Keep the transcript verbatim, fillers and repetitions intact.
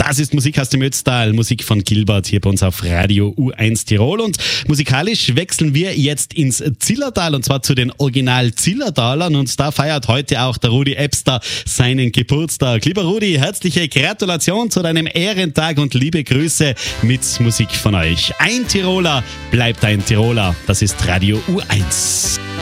Das ist Musik aus dem Ötztal, Musik von Gilbert hier bei uns auf Radio U eins Tirol. Und musikalisch wechseln wir jetzt ins Zillertal und zwar zu den Original-Zillertalern. Und da feiert heute auch der Rudi Ebster seinen Geburtstag. Lieber Rudi, herzliche Gratulation zu deinem Ehrentag und liebe Grüße mit Musik von euch. Ein Tiroler bleibt ein Tiroler. Das ist Radio U eins.